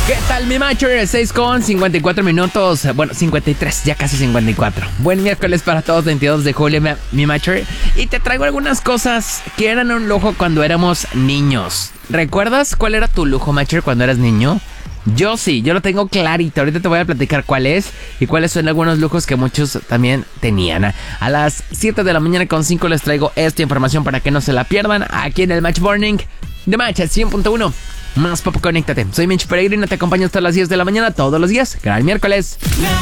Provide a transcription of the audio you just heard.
¿Qué tal, mi Matcher? 6 con 54 minutos. Bueno, 53, ya casi 54. Buen miércoles para todos, 22 de julio, mi Matcher. Y te traigo algunas cosas que eran un lujo cuando éramos niños. ¿Recuerdas cuál era tu lujo, Matcher, cuando eras niño? Yo sí, yo lo tengo clarito. Ahorita te voy a platicar cuál es y cuáles son algunos lujos que muchos también tenían. A las 7 de la mañana con 5 les traigo esta información para que no se la pierdan aquí en el Match Morning de Match 100.1. Más pop, conéctate. Soy Mitch Peregrino, te acompaño hasta las 10 de la mañana todos los días. Gran miércoles.